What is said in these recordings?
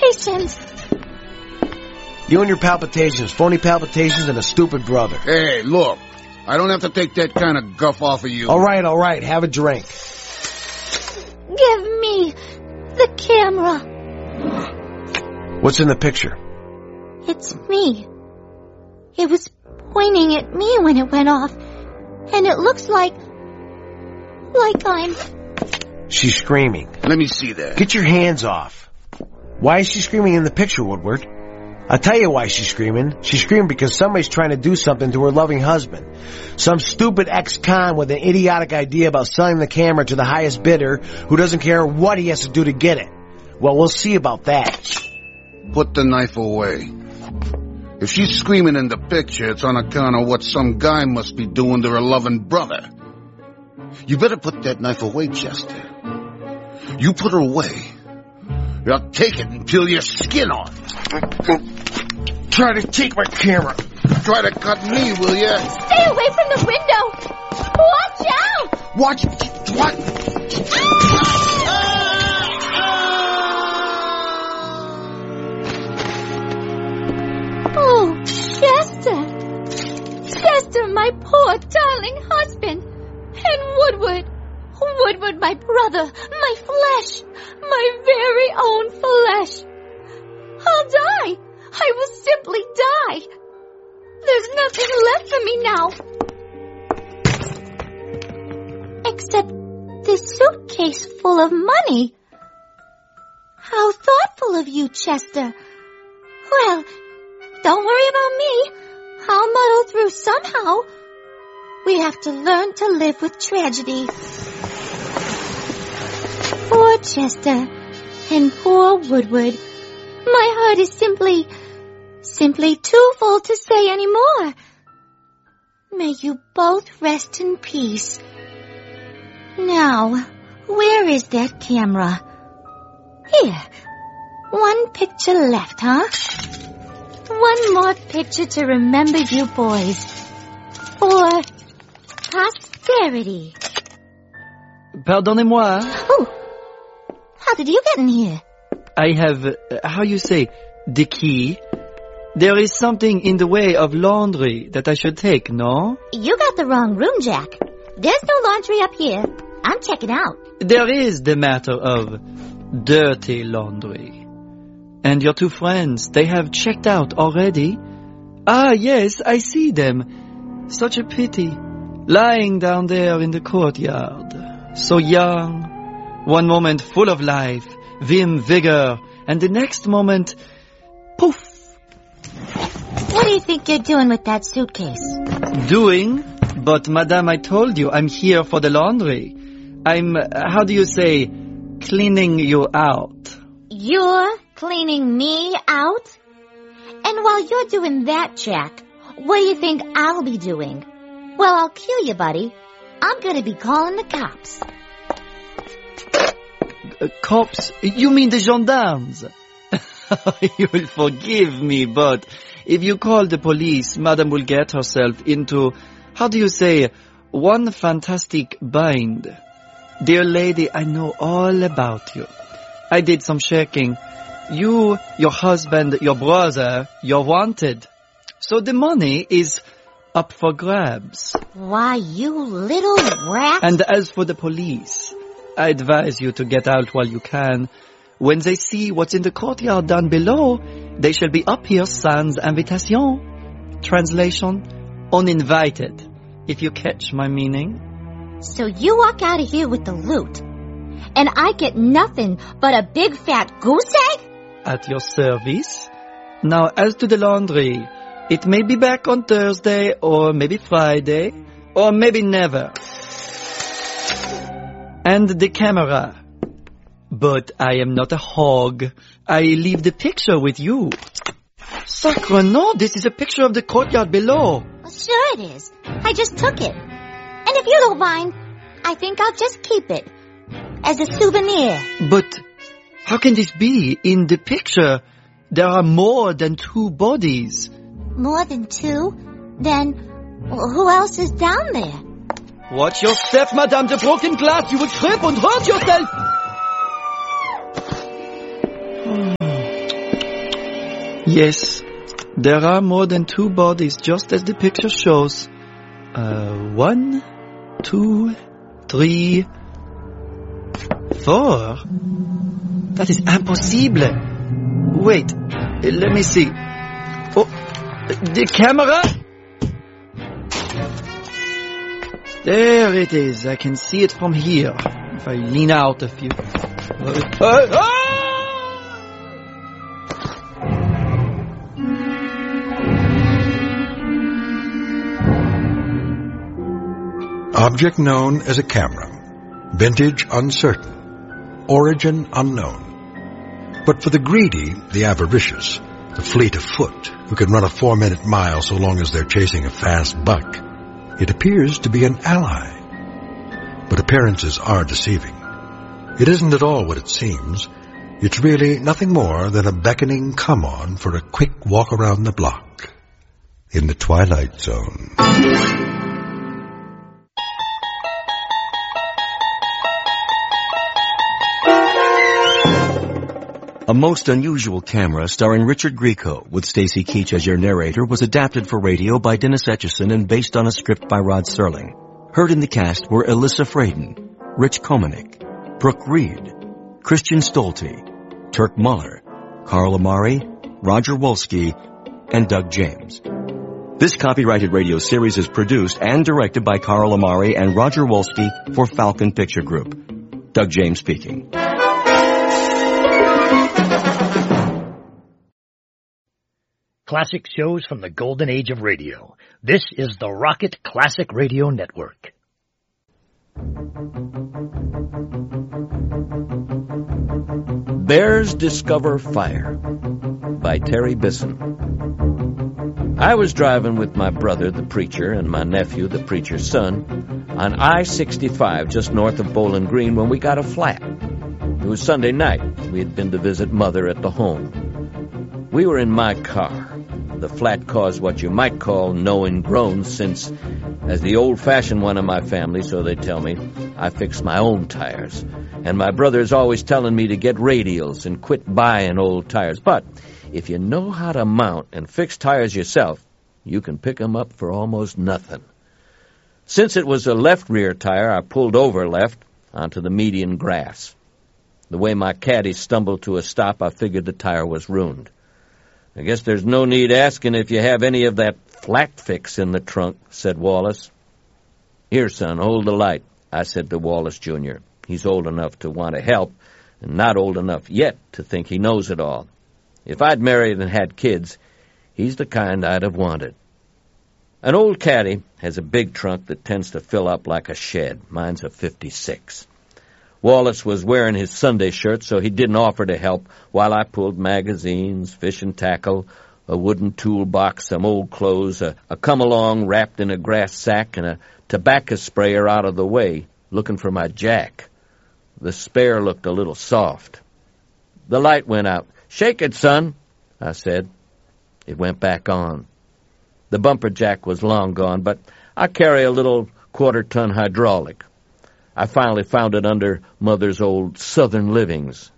palpitations. You and your palpitations, phony palpitations, and a stupid brother. Hey, look. I don't have to take that kind of guff off of you. All right. Have a drink. Give me the camera. What's in the picture? It's me. It was pointing at me when it went off. And it looks like I'm... She's screaming. Let me see that. Get your hands off. Why is she screaming in the picture, Woodward? I'll tell you why she's screaming. She's screaming because somebody's trying to do something to her loving husband. Some stupid ex-con with an idiotic idea about selling the camera to the highest bidder who doesn't care what he has to do to get it. Well, we'll see about that. Put the knife away. If she's screaming in the picture, it's on account of what some guy must be doing to her loving brother. You better put that knife away, Chester. You put her away. I'll take it and peel your skin off. Try to take my camera. Try to cut me, will ya? Stay away from the window! Watch out! What? Oh, Chester! Chester, my poor darling husband! And Woodward, my brother, my flesh, my very own flesh. I'll die. I will simply die. There's nothing left for me now. Except this suitcase full of money. How thoughtful of you, Chester. Well, don't worry about me. I'll muddle through somehow. We have to learn to live with tragedy. Poor Chester and poor Woodward. My heart is simply too full to say any more. May you both rest in peace. Now, where is that camera? Here. One picture left, huh? One more picture to remember you boys. For posterity. Pardonnez-moi. Oh, how did you get in here? I have, the key. There is something in the way of laundry that I should take, no? You got the wrong room, Jack. There's no laundry up here. I'm checking out. There is the matter of dirty laundry. And your two friends, they have checked out already? Ah, yes, I see them. Such a pity. Lying down there in the courtyard. So young. One moment full of life, vim, vigor, and the next moment, poof. What do you think you're doing with that suitcase? Doing? But, madame, I told you, I'm here for the laundry. I'm, cleaning you out. You're cleaning me out? And while you're doing that, Jack, what do you think I'll be doing? Well, I'll kill you, buddy. I'm gonna be calling the cops. Cops? You mean the gendarmes? You will forgive me, but if you call the police, Madame will get herself into, one fantastic bind. Dear lady, I know all about you. I did some checking. You, your husband, your brother, you're wanted. So the money is up for grabs. Why, you little rat. And as for the police, I advise you to get out while you can. When they see what's in the courtyard down below, they shall be up here sans invitation. Translation, uninvited, if you catch my meaning. So you walk out of here with the loot, and I get nothing but a big fat goose egg? At your service. Now, as to the laundry, it may be back on Thursday, or maybe Friday, or maybe never. And the camera. But I am not a hog. I leave the picture with you. Sacre no, this is a picture of the courtyard below. Sure it is. I just took it. And if you don't mind, I think I'll just keep it. As a souvenir. But how can this be? In the picture, there are more than 2 bodies. More than 2? Then, who else is down there? Watch your step, madame. The broken glass. You will trip and hurt yourself. Yes, there are more than 2 bodies, just as the picture shows. 1, 2, 3, 4. That is impossible. Wait, let me see. Oh, the camera? There it is. I can see it from here. If I lean out a few. Object known as a camera. Vintage uncertain. Origin unknown. But for the greedy, the avaricious, the fleet of foot, who can run a 4-minute mile so long as they're chasing a fast buck, it appears to be an ally. But appearances are deceiving. It isn't at all what it seems. It's really nothing more than a beckoning come-on for a quick walk around the block in the Twilight Zone. A Most Unusual Camera, starring Richard Grieco, with Stacy Keach as your narrator, was adapted for radio by Dennis Etchison and based on a script by Rod Serling. Heard in the cast were Alyssa Fraden, Rich Komanek, Brooke Reed, Christian Stolte, Turk Muller, Carl Amari, Roger Wolski, and Doug James. This copyrighted radio series is produced and directed by Carl Amari and Roger Wolski for Falcon Picture Group. Doug James speaking. Classic shows from the golden age of radio. This is the Rocket Classic Radio Network. Bears Discover Fire by Terry Bisson. I was driving with my brother, the preacher, and my nephew, the preacher's son, on I-65 just north of Bowling Green when we got a flat. It was Sunday night. We had been to visit Mother at the home. We were in my car. The flat caused what you might call knowing groans since, as the old-fashioned one in my family, so they tell me, I fix my own tires. And my brother's always telling me to get radials and quit buying old tires. But if you know how to mount and fix tires yourself, you can pick them up for almost nothing. Since it was a left rear tire, I pulled over left onto the median grass. The way my caddy stumbled to a stop, I figured the tire was ruined. I guess there's no need asking if you have any of that flat fix in the trunk, said Wallace. Here, son, hold the light, I said to Wallace, Jr. He's old enough to want to help, and not old enough yet to think he knows it all. If I'd married and had kids, he's the kind I'd have wanted. An old caddy has a big trunk that tends to fill up like a shed. Mine's a 56. Wallace was wearing his Sunday shirt, so he didn't offer to help while I pulled magazines, fishing tackle, a wooden toolbox, some old clothes, a come-along wrapped in a grass sack, and a tobacco sprayer out of the way, looking for my jack. The spare looked a little soft. The light went out. Shake it, son, I said. It went back on. The bumper jack was long gone, but I carry a little quarter-ton hydraulic. I finally found it under Mother's old Southern Livings,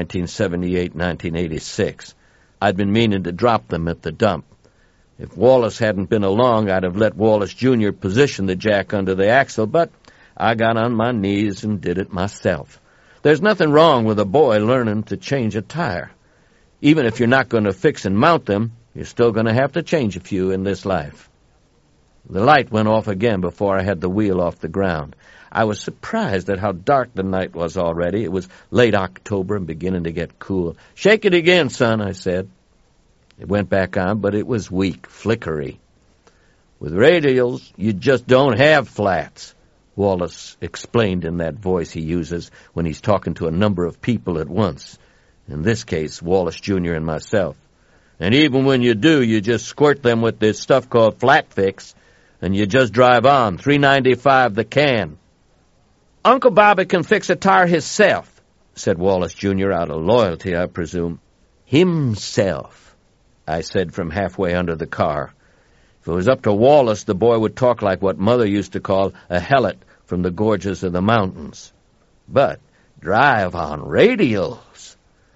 1978-1986. I'd been meaning to drop them at the dump. If Wallace hadn't been along, I'd have let Wallace Jr. position the jack under the axle, but I got on my knees and did it myself. There's nothing wrong with a boy learning to change a tire. Even if you're not going to fix and mount them, you're still going to have to change a few in this life. The light went off again before I had the wheel off the ground. I was surprised at how dark the night was already. It was late October and beginning to get cool. Shake it again, son, I said. It went back on, but it was weak, flickery. With radials, you just don't have flats, Wallace explained in that voice he uses when he's talking to a number of people at once. In this case, Wallace Jr. and myself. And even when you do, you just squirt them with this stuff called flat fix, and you just drive on, $3.95 the can. Uncle Bobby can fix a tire himself, said Wallace Jr. out of loyalty, I presume. Himself, I said from halfway under the car. If it was up to Wallace, the boy would talk like what Mother used to call a helot from the gorges of the mountains. But drive on radials.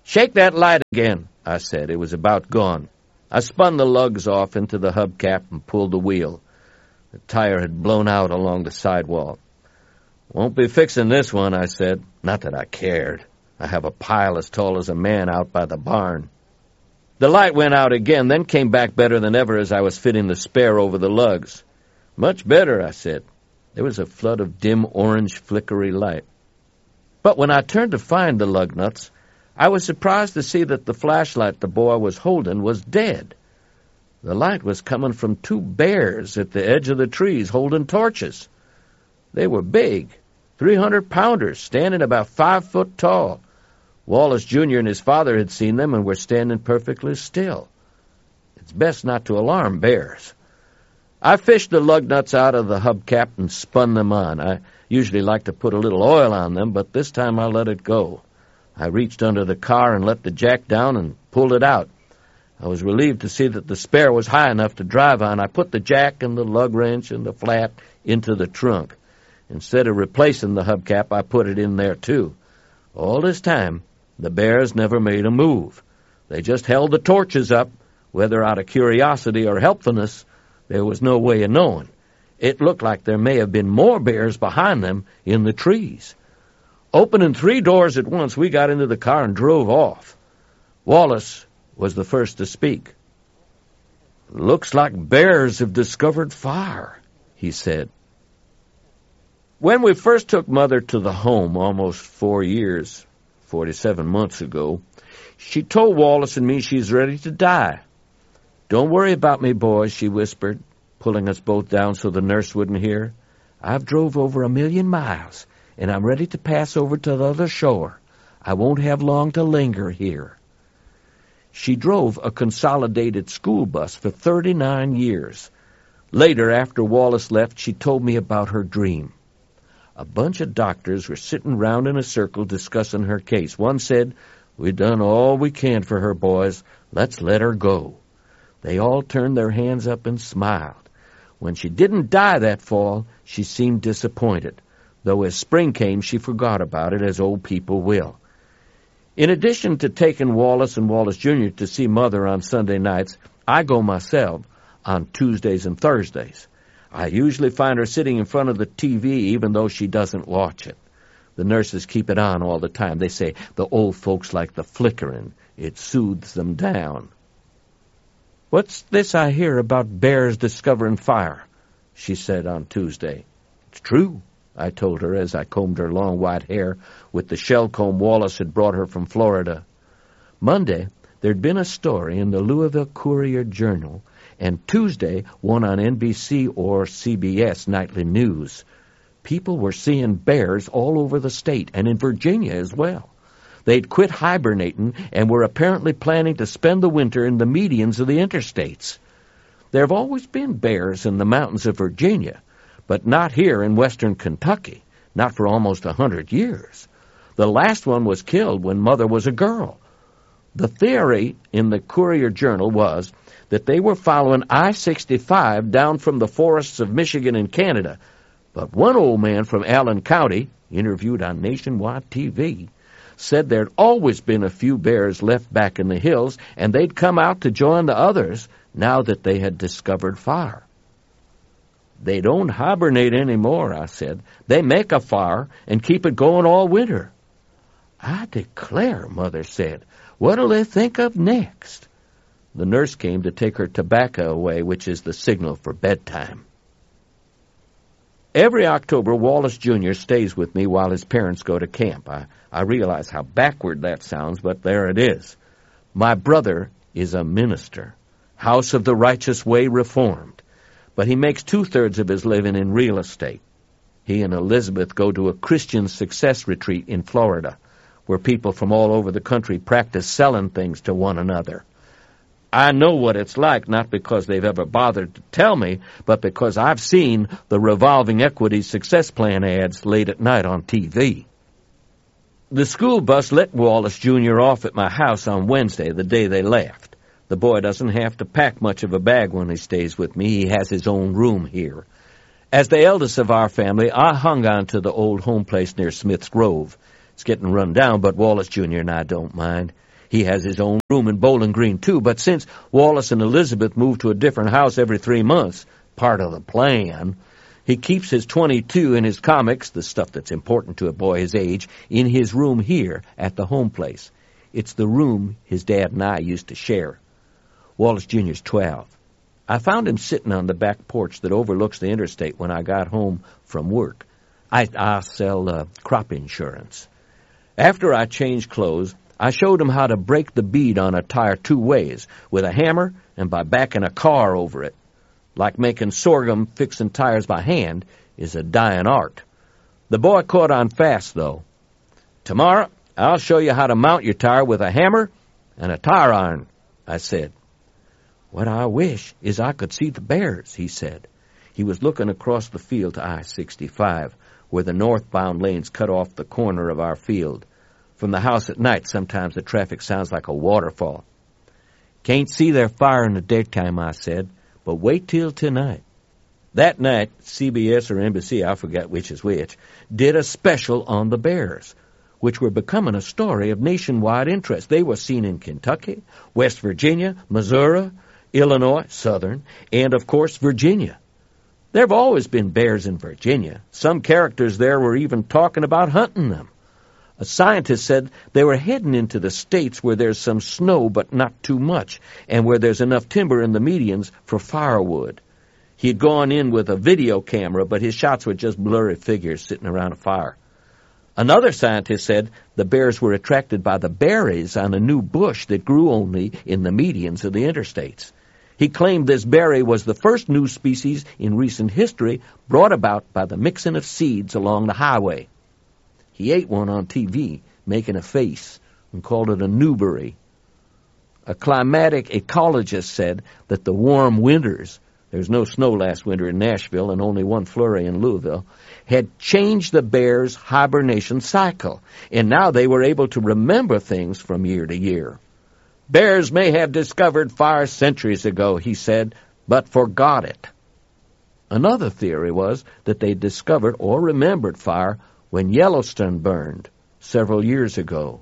"Shake that light again," I said. It was about gone. I spun the lugs off into the hubcap and pulled the wheel. The tire had blown out along the sidewall. "Won't be fixing this one," I said. Not that I cared. I have a pile as tall as a man out by the barn. The light went out again, then came back better than ever as I was fitting the spare over the lugs. "Much better," I said. There was a flood of dim orange flickery light. But when I turned to find the lug nuts, I was surprised to see that the flashlight the boy was holding was dead. The light was coming from 2 bears at the edge of the trees holding torches. They were big, 300-pounders, standing about 5 foot tall. Wallace Jr. and his father had seen them and were standing perfectly still. It's best not to alarm bears. I fished the lug nuts out of the hubcap and spun them on. I usually like to put a little oil on them, but this time I let it go. I reached under the car and let the jack down and pulled it out. I was relieved to see that the spare was high enough to drive on. I put the jack and the lug wrench and the flat into the trunk. Instead of replacing the hubcap, I put it in there too. All this time, the bears never made a move. They just held the torches up, whether out of curiosity or helpfulness. There was no way of knowing. It looked like there may have been more bears behind them in the trees. Opening 3 doors at once, we got into the car and drove off. Wallace was the first to speak. "Looks like bears have discovered fire," he said. When we first took Mother to the home almost 4 years, 47 months ago, she told Wallace and me she's ready to die. "Don't worry about me, boys," she whispered, pulling us both down so the nurse wouldn't hear. "I've drove over 1,000,000 miles, and I'm ready to pass over to the other shore. I won't have long to linger here." She drove a consolidated school bus for 39 years. Later, after Wallace left, she told me about her dream. A bunch of doctors were sitting round in a circle discussing her case. One said, "We've done all we can for her, boys. Let's let her go." They all turned their hands up and smiled. When she didn't die that fall, she seemed disappointed, though as spring came she forgot about it, as old people will. In addition to taking Wallace and Wallace Jr. to see Mother on Sunday nights, I go myself on Tuesdays and Thursdays. I usually find her sitting in front of the TV even though she doesn't watch it. The nurses keep it on all the time. They say the old folks like the flickering. It soothes them down. "What's this I hear about bears discovering fire?" she said on Tuesday. "It's true," I told her as I combed her long white hair with the shell comb Wallace had brought her from Florida. Monday, there'd been a story in the Louisville Courier-Journal, and Tuesday, one on NBC or CBS Nightly News. People were seeing bears all over the state, and in Virginia as well. They'd quit hibernating and were apparently planning to spend the winter in the medians of the interstates. There have always been bears in the mountains of Virginia, but not here in western Kentucky, not for almost 100 years. The last one was killed when Mother was a girl. The theory in the Courier-Journal was that they were following I-65 down from the forests of Michigan and Canada, but one old man from Allen County, interviewed on nationwide TV, said there'd always been a few bears left back in the hills, and they'd come out to join the others now that they had discovered fire. "They don't hibernate anymore," I said. "They make a fire and keep it going all winter." "I declare," Mother said, "what'll they think of next?" The nurse came to take her tobacco away, which is the signal for bedtime. Every October, Wallace Jr. stays with me while his parents go to camp. I realize how backward that sounds, but there it is. My brother is a minister, House of the Righteous Way Reformed, but he makes 2/3 of his living in real estate. He and Elizabeth go to a Christian success retreat in Florida, where people from all over the country practice selling things to one another. I know what it's like, not because they've ever bothered to tell me, but because I've seen the revolving equity success plan ads late at night on TV. The school bus let Wallace Jr. off at my house on Wednesday, the day they left. The boy doesn't have to pack much of a bag when he stays with me. He has his own room here. As the eldest of our family, I hung on to the old home place near Smith's Grove. It's getting run down, but Wallace Jr. and I don't mind. He has his own room in Bowling Green, too, but since Wallace and Elizabeth move to a different house every 3 months, part of the plan, he keeps his .22 and his comics, the stuff that's important to a boy his age, in his room here at the home place. It's the room his dad and I used to share. Wallace Jr.'s 12. I found him sitting on the back porch that overlooks the interstate when I got home from work. I sell crop insurance. After I changed clothes, I showed him how to break the bead on a tire 2 ways, with a hammer and by backing a car over it. Like making sorghum, fixing tires by hand is a dying art. The boy caught on fast, though. Tomorrow, I'll show you how to mount your tire with a hammer and a tire iron, I said. What I wish is I could see the bears, he said. He was looking across the field to I-65, where the northbound lanes cut off the corner of our field. From the house at night, sometimes the traffic sounds like a waterfall. Can't see their fire in the daytime, I said, but wait till tonight. That night, CBS or NBC, I forget which is which, did a special on the bears, which were becoming a story of nationwide interest. They were seen in Kentucky, West Virginia, Missouri, Illinois, Southern, and, of course, Virginia. There have always been bears in Virginia. Some characters there were even talking about hunting them. A scientist said they were heading into the states where there's some snow but not too much, and where there's enough timber in the medians for firewood. He had gone in with a video camera, but his shots were just blurry figures sitting around a fire. Another scientist said the bears were attracted by the berries on a new bush that grew only in the medians of the interstates. He claimed this berry was the first new species in recent history brought about by the mixing of seeds along the highway. He ate one on TV, making a face, and called it a newberry. A climatic ecologist said that the warm winters, there's no snow last winter in Nashville and only one flurry in Louisville, had changed the bears' hibernation cycle, and now they were able to remember things from year to year. Bears may have discovered fire centuries ago, he said, but forgot it. Another theory was that they discovered or remembered fire when Yellowstone burned several years ago.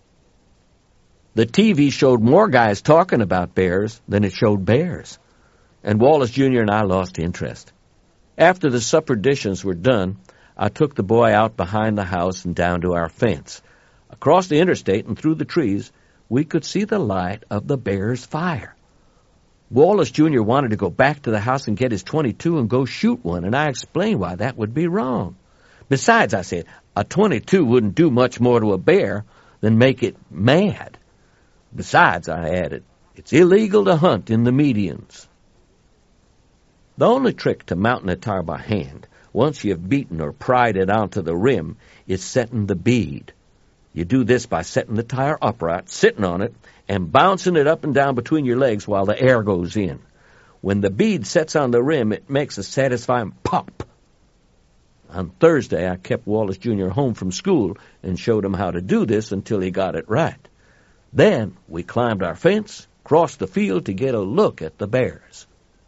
The TV showed more guys talking about bears than it showed bears, and Wallace Jr. and I lost interest. After the supper dishes were done, I took the boy out behind the house and down to our fence. Across the interstate and through the trees, we could see the light of the bear's fire. Wallace Jr. wanted to go back to the house and get his .22 and go shoot one, and I explained why that would be wrong. Besides, I said, a .22 wouldn't do much more to a bear than make it mad. Besides, I added, it's illegal to hunt in the medians. The only trick to mounting a tire by hand, once you've beaten or pried it onto the rim, is setting the bead. You do this by setting the tire upright, sitting on it, and bouncing it up and down between your legs while the air goes in. When the bead sets on the rim, it makes a satisfying pop. On Thursday, I kept Wallace Jr. home from school and showed him how to do this until he got it right. Then we climbed our fence, crossed the field to get a look at the bears.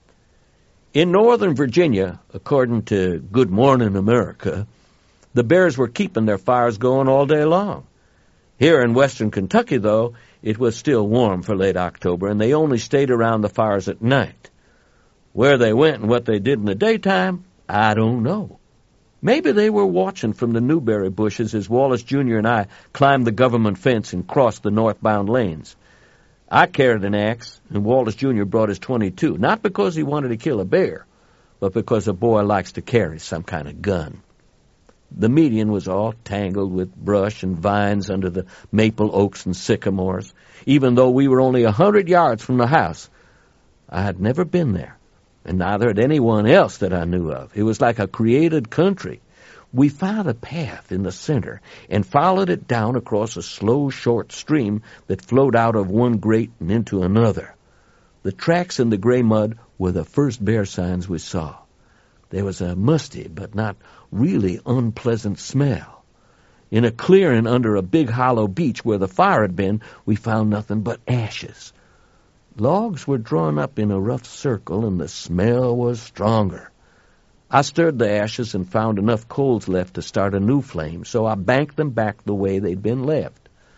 In northern Virginia, according to Good Morning America, the bears were keeping their fires going all day long. Here in western Kentucky, though, it was still warm for late October, and they only stayed around the fires at night. Where they went and what they did in the daytime, I don't know. Maybe they were watching from the newberry bushes as Wallace Jr. and I climbed the government fence and crossed the northbound lanes. I carried an axe, and Wallace Jr. brought his .22, not because he wanted to kill a bear, but because a boy likes to carry some kind of gun. The median was all tangled with brush and vines under the maple oaks and sycamores. Even though we were only 100 yards from the house, I had never been there, and neither had anyone else that I knew of. It was like a created country. We found a path in the center and followed it down across a slow, short stream that flowed out of one grate and into another. The tracks in the gray mud were the first bear signs we saw. There was a musty but not really unpleasant smell. In a clearing under a big hollow beech where the fire had been, we found nothing but ashes. Logs were drawn up in a rough circle, and the smell was stronger. I stirred the ashes and found enough coals left to start a new flame, so I banked them back the way they'd been left.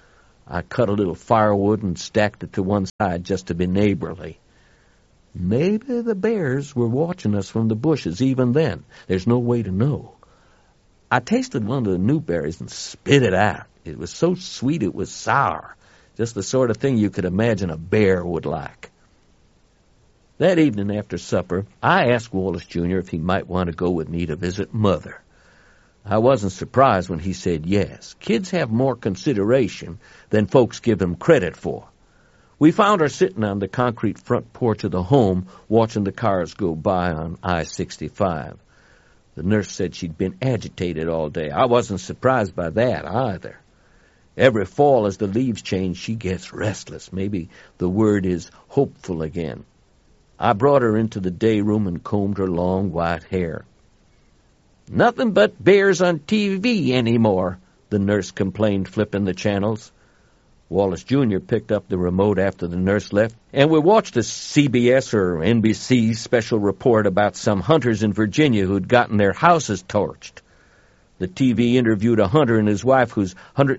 I cut a little firewood and stacked it to one side just to be neighborly. Maybe the bears were watching us from the bushes even then. There's no way to know. I tasted one of the new berries and spit it out. It was so sweet it was sour, just the sort of thing you could imagine a bear would like. That evening after supper, I asked Wallace Jr. if he might want to go with me to visit Mother. I wasn't surprised when he said yes. Kids have more consideration than folks give them credit for. We found her sitting on the concrete front porch of the home, watching the cars go by on I-65. The nurse said she'd been agitated all day. I wasn't surprised by that either. Every fall as the leaves change, she gets restless. Maybe the word is hopeful again. I brought her into the day room and combed her long white hair. "Nothing but bears on TV anymore," the nurse complained, flipping the channels. Wallace Jr. picked up the remote after the nurse left, and we watched a CBS or NBC special report about some hunters in Virginia who'd gotten their houses torched. The TV interviewed a hunter and his wife whose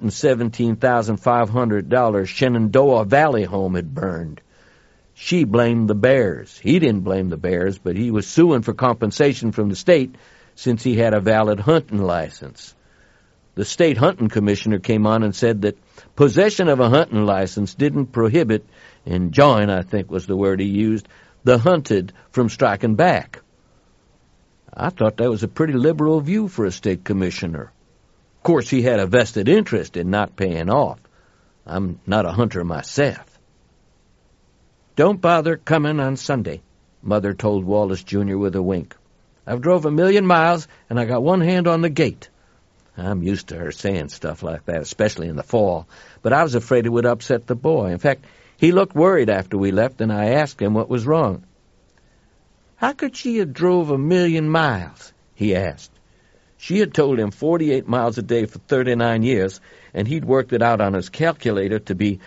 $117,500 Shenandoah Valley home had burned. She blamed the bears. He didn't blame the bears, but he was suing for compensation from the state since he had a valid hunting license. The state hunting commissioner came on and said that possession of a hunting license didn't prohibit, enjoin, I think was the word he used, the hunted from striking back. I thought that was a pretty liberal view for a state commissioner. Of course, he had a vested interest in not paying off. I'm not a hunter myself. "Don't bother coming on Sunday," Mother told Wallace Jr. with a wink. "I've drove 1,000,000 miles, and I got one hand on the gate." I'm used to her saying stuff like that, especially in the fall, but I was afraid it would upset the boy. In fact, he looked worried after we left, and I asked him what was wrong. "How could she have drove 1,000,000 miles?" he asked. She had told him 48 miles a day for 39 years, and he'd worked it out on his calculator to be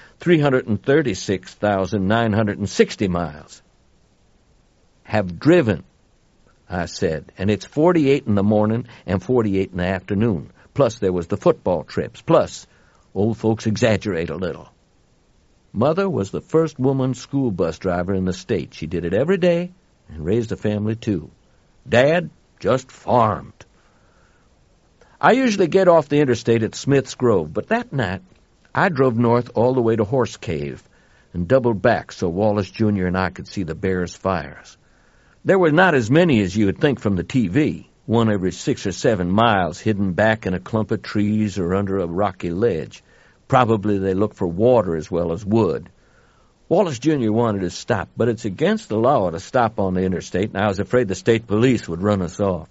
336,960 miles. "Have driven," I said, "and it's 48 in the morning and 48 in the afternoon. Plus there was the football trips. Plus, old folks exaggerate a little." Mother was the first woman school bus driver in the state. She did it every day and raised a family, too. Dad just farmed. I usually get off the interstate at Smith's Grove, but that night I drove north all the way to Horse Cave and doubled back so Wallace Jr. and I could see the bears' fires. There were not as many as you would think from the TV, one every 6 or 7 miles hidden back in a clump of trees or under a rocky ledge. Probably they looked for water as well as wood. Wallace Jr. wanted to stop, but it's against the law to stop on the interstate, and I was afraid the state police would run us off.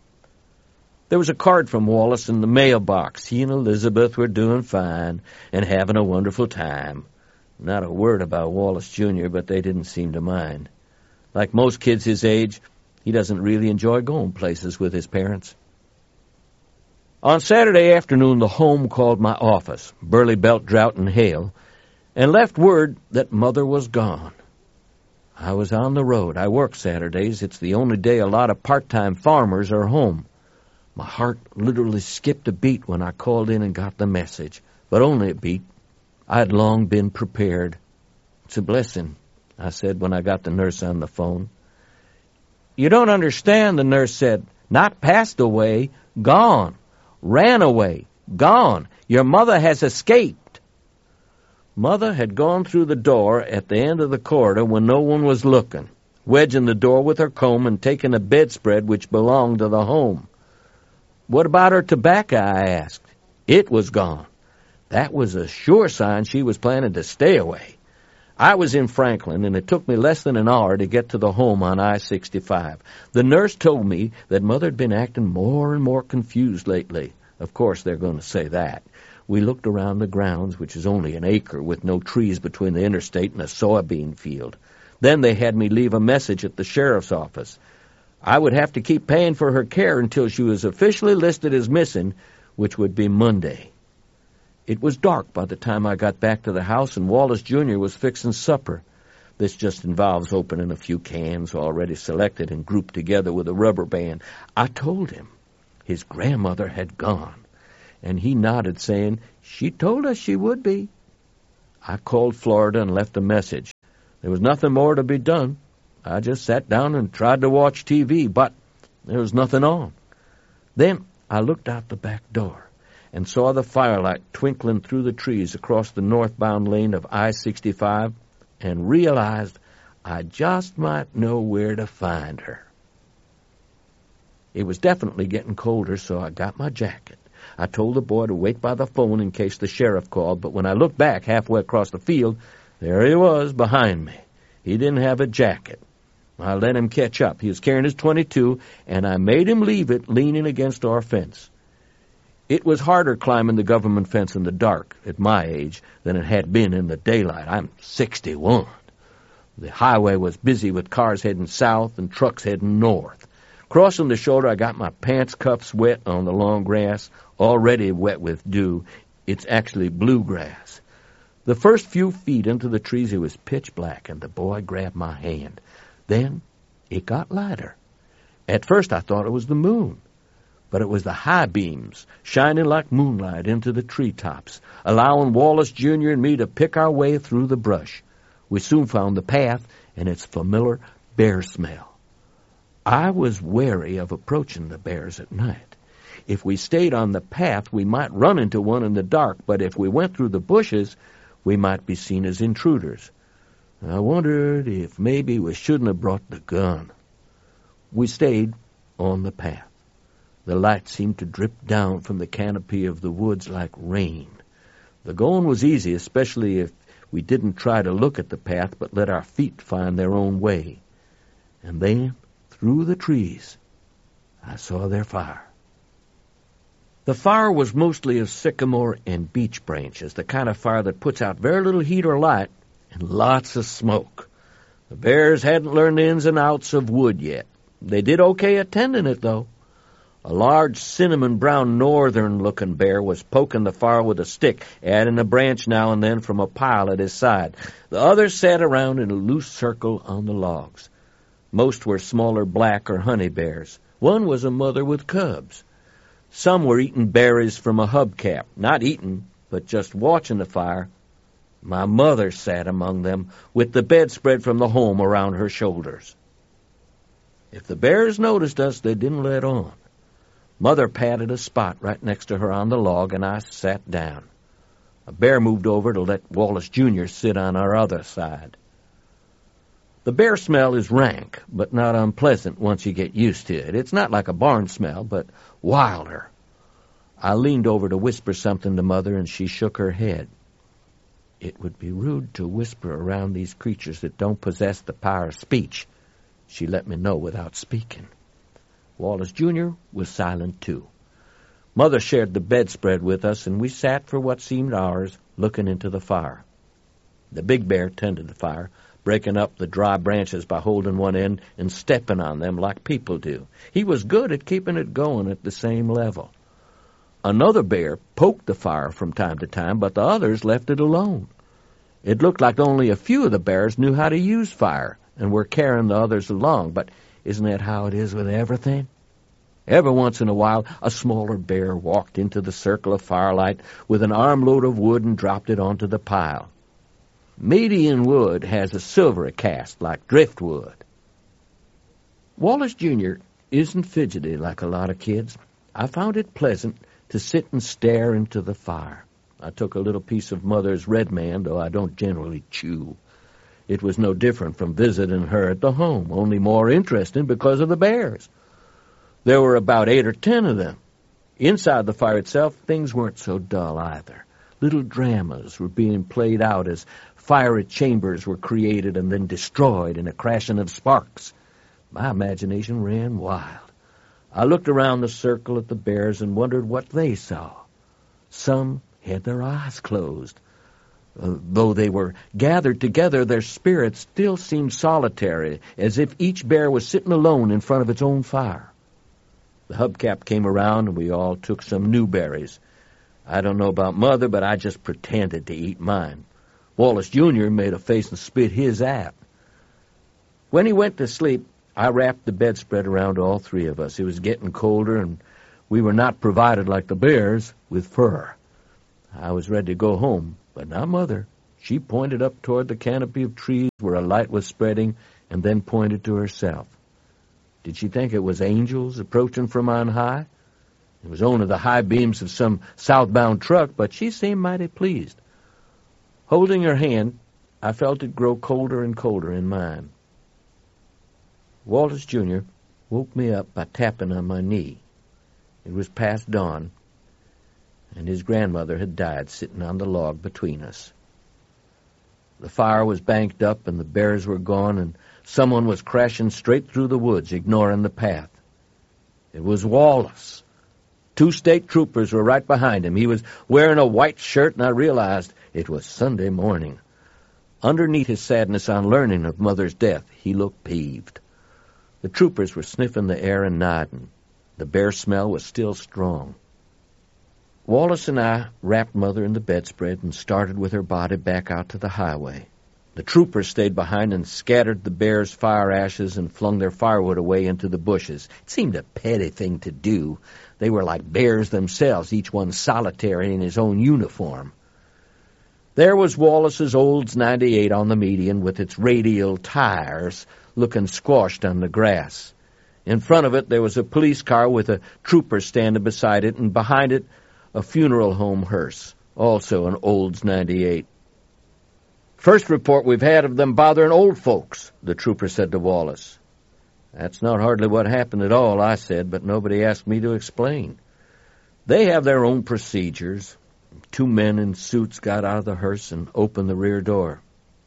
There was a card from Wallace in the mailbox. He and Elizabeth were doing fine and having a wonderful time. Not a word about Wallace Jr., but they didn't seem to mind. Like most kids his age, he doesn't really enjoy going places with his parents. On Saturday afternoon, the home called my office, Burley Belt Drought and Hail, and left word that Mother was gone. I was on the road. I work Saturdays. It's the only day a lot of part-time farmers are home. My heart literally skipped a beat when I called in and got the message, but only a beat. I had long been prepared. "It's a blessing," I said when I got the nurse on the phone. "You don't understand," the nurse said. "Not passed away, gone. Ran away, gone. Your mother has escaped." Mother had gone through the door at the end of the corridor when no one was looking, wedging the door with her comb and taking a bedspread which belonged to the home. "What about her tobacco?" I asked. It was gone. That was a sure sign she was planning to stay away. I was in Franklin, and it took me less than an hour to get to the home on I-65. The nurse told me that Mother had been acting more and more confused lately. Of course, they're going to say that. We looked around the grounds, which is only an acre with no trees between the interstate and a soybean field. Then they had me leave a message at the sheriff's office. I would have to keep paying for her care until she was officially listed as missing, which would be Monday. It was dark by the time I got back to the house, and Wallace Jr. was fixing supper. This just involves opening a few cans already selected and grouped together with a rubber band. I told him his grandmother had gone, and he nodded, saying, "She told us she would be." I called Florida and left a message. There was nothing more to be done. I just sat down and tried to watch TV, but there was nothing on. Then I looked out the back door and saw the firelight twinkling through the trees across the northbound lane of I-65 and realized I just might know where to find her. It was definitely getting colder, so I got my jacket. I told the boy to wait by the phone in case the sheriff called, but when I looked back halfway across the field, there he was behind me. He didn't have a jacket. I let him catch up. He was carrying his .22, and I made him leave it leaning against our fence. It was harder climbing the government fence in the dark at my age than it had been in the daylight. I'm 61. The highway was busy with cars heading south and trucks heading north. Crossing the shoulder, I got my pants cuffs wet on the long grass, already wet with dew. It's actually bluegrass. The first few feet into the trees, it was pitch black, and the boy grabbed my hand. Then it got lighter. At first, I thought it was the moon, but it was the high beams shining like moonlight into the treetops, allowing Wallace Jr. and me to pick our way through the brush. We soon found the path and its familiar bear smell. I was wary of approaching the bears at night. If we stayed on the path, we might run into one in the dark, but if we went through the bushes, we might be seen as intruders. I wondered if maybe we shouldn't have brought the gun. We stayed on the path. The light seemed to drip down from the canopy of the woods like rain. The going was easy, especially if we didn't try to look at the path but let our feet find their own way. And then, through the trees, I saw their fire. The fire was mostly of sycamore and beech branches, the kind of fire that puts out very little heat or light and lots of smoke. The bears hadn't learned the ins and outs of wood yet. They did okay at tending it, though. A large cinnamon-brown northern-looking bear was poking the fire with a stick, adding a branch now and then from a pile at his side. The others sat around in a loose circle on the logs. Most were smaller black or honey bears. One was a mother with cubs. Some were eating berries from a hubcap, not eating, but just watching the fire. My mother sat among them, with the bedspread from the home around her shoulders. If the bears noticed us, they didn't let on. Mother patted a spot right next to her on the log, and I sat down. A bear moved over to let Wallace Jr. sit on our other side. The bear smell is rank, but not unpleasant once you get used to it. It's not like a barn smell, but wilder. I leaned over to whisper something to Mother, and she shook her head. It would be rude to whisper around these creatures that don't possess the power of speech. She let me know without speaking. Wallace Jr. was silent, too. Mother shared the bedspread with us, and we sat for what seemed hours, looking into the fire. The big bear tended the fire, breaking up the dry branches by holding one end and stepping on them like people do. He was good at keeping it going at the same level. Another bear poked the fire from time to time, but the others left it alone. It looked like only a few of the bears knew how to use fire and were carrying the others along, but isn't that how it is with everything? Every once in a while, a smaller bear walked into the circle of firelight with an armload of wood and dropped it onto the pile. Median wood has a silvery cast like driftwood. Wallace Jr. isn't fidgety like a lot of kids. I found it pleasant to sit and stare into the fire. I took a little piece of Mother's Red Man, though I don't generally chew. It was no different from visiting her at the home, only more interesting because of the bears. There were about 8 or 10 of them. Inside the fire itself, things weren't so dull either. Little dramas were being played out as fiery chambers were created and then destroyed in a crashing of sparks. My imagination ran wild. I looked around the circle at the bears and wondered what they saw. Some had their eyes closed. Though they were gathered together, their spirits still seemed solitary, as if each bear was sitting alone in front of its own fire. The hubcap came around, and we all took some new berries. I don't know about Mother, but I just pretended to eat mine. Wallace Jr. made a face and spit his out. When he went to sleep, I wrapped the bedspread around all 3 of us. It was getting colder, and we were not provided like the bears with fur. I was ready to go home, but not Mother. She pointed up toward the canopy of trees where a light was spreading, and then pointed to herself. Did she think it was angels approaching from on high? It was only the high beams of some southbound truck, but she seemed mighty pleased. Holding her hand, I felt it grow colder and colder in mine. Wallace Jr. woke me up by tapping on my knee. It was past dawn, and his grandmother had died sitting on the log between us. The fire was banked up, and the bears were gone, and someone was crashing straight through the woods, ignoring the path. It was Wallace. 2 state troopers were right behind him. He was wearing a white shirt, and I realized it was Sunday morning. Underneath his sadness on learning of Mother's death, he looked peeved. The troopers were sniffing the air and nodding. The bear smell was still strong. Wallace and I wrapped Mother in the bedspread and started with her body back out to the highway. The troopers stayed behind and scattered the bear's fire ashes and flung their firewood away into the bushes. It seemed a petty thing to do. They were like bears themselves, each one solitary in his own uniform. There was Wallace's Olds 98 on the median with its radial tires looking squashed on the grass. In front of it there was a police car with a trooper standing beside it, and behind it a funeral home hearse, also an Olds 98. "First report we've had of them bothering old folks," the trooper said to Wallace. "That's not hardly what happened at all," I said, but nobody asked me to explain. "They have their own procedures." 2 men in suits got out of the hearse and opened the rear door.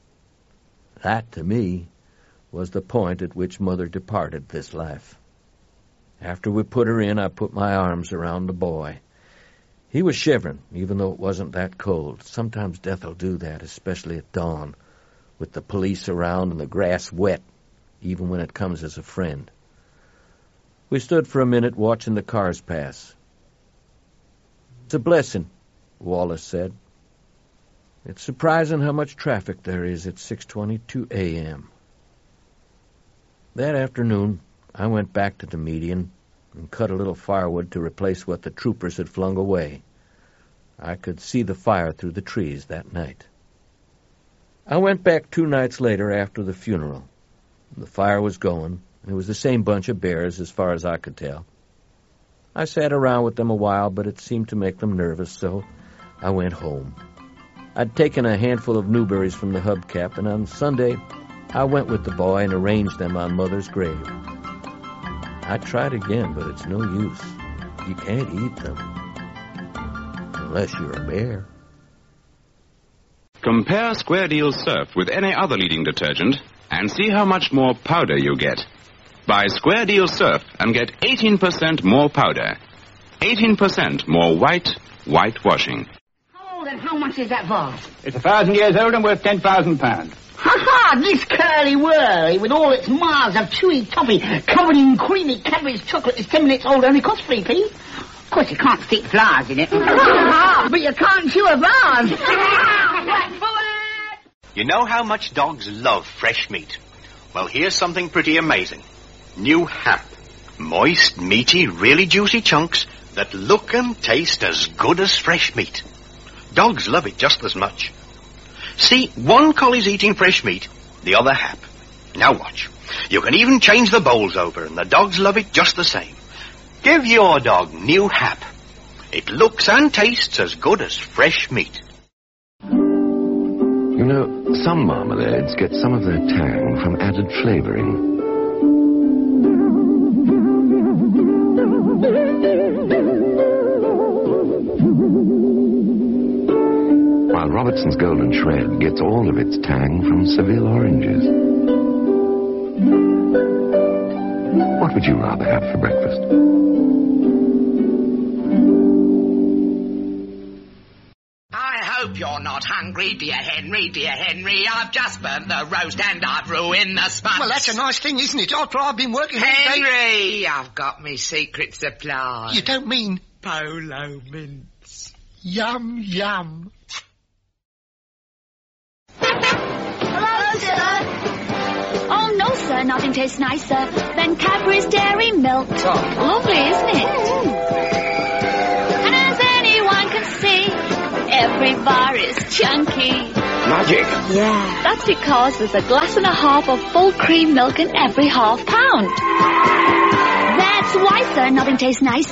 That, to me, was the point at which Mother departed this life. After we put her in, I put my arms around the boy. He was shivering, even though it wasn't that cold. Sometimes death'll do that, especially at dawn, with the police around and the grass wet, even when it comes as a friend. We stood for a minute watching the cars pass. "It's a blessing," Wallace said. "It's surprising how much traffic there is at 6:22 a.m. That afternoon, I went back to the median and cut a little firewood to replace what the troopers had flung away. I could see the fire through the trees that night. I went back 2 nights later after the funeral. The fire was going. It was the same bunch of bears as far as I could tell. I sat around with them a while, but it seemed to make them nervous, so I went home. I'd taken a handful of newberries from the hubcap, and on Sunday I went with the boy and arranged them on Mother's grave. I tried again, but it's no use. You can't eat them. Unless you're a bear. Compare Square Deal Surf with any other leading detergent and see how much more powder you get. Buy Square Deal Surf and get 18% more powder. 18% more whitewashing. How old and how much is that vase? It's 1,000 years old and worth £10,000. Ha-ha! This curly-whirly, with all its miles of chewy toffee covered in creamy Cadbury's chocolate, is 10 minutes old, only costs 3p. Of course, you can't stick flowers in it. But you can't chew a vase. You know how much dogs love fresh meat? Well, here's something pretty amazing. New Hap. Moist, meaty, really juicy chunks that look and taste as good as fresh meat. Dogs love it just as much. See, one collie's eating fresh meat, the other Hap. Now watch. You can even change the bowls over, and the dogs love it just the same. Give your dog New Hap. It looks and tastes as good as fresh meat. You know, some marmalades get some of their tang from added flavoring. While Robertson's Golden Shred gets all of its tang from Seville oranges. What would you rather have for breakfast? I hope you're not hungry, dear Henry, dear Henry. I've just burnt the roast and I've ruined the sponge. Well, that's a nice thing, isn't it? After I've been working Henry, all day... I've got me secret supply. You don't mean... Polo mints. Yum, yum. Hello, sir. Oh, no, sir. Nothing tastes nicer than Cadbury's Dairy Milk. Oh. Lovely, isn't it? And as anyone can see, every bar is chunky. Magic. Yeah. That's because there's a glass and a half of full cream milk in every half pound. That's why, sir, nothing tastes nice.